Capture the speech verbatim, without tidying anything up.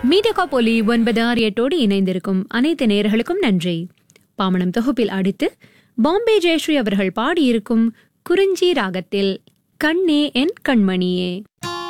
Mediacorp ஒலி ஒன்பது ஆறு எட்டோடு இணைந்திருக்கும் அனைத்து நேயர்களுக்கும் நன்றி. பாமணம் தொகுப்பில் அடுத்து பாம்பே ஜெயஸ்ரீ அவர்கள் பாடியிருக்கும் குறிஞ்சி ராகத்தில் கண்ணே என் கண்மணியே.